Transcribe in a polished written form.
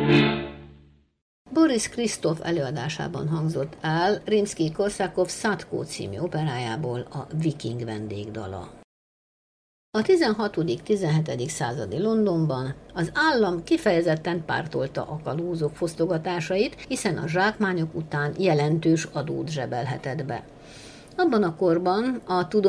Boris Kristóf előadásában hangzott el Rimszkij-Korszakov Szatko című operájából a Viking vendégdala. A 16.-17. századi Londonban az állam kifejezetten pártolta a kalózok fosztogatásait, hiszen a zsákmányok után jelentős adót zsebelhetett be. Abban a korban a